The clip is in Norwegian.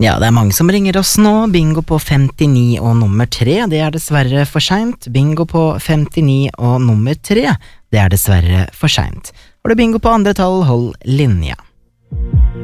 Ja, det mange som ringer oss nå. Bingo på 59 og nummer 3, det dessverre for sent. Bingo på 59 og nummer 3, det dessverre for sent. Har du bingo på andre tall, hold linja.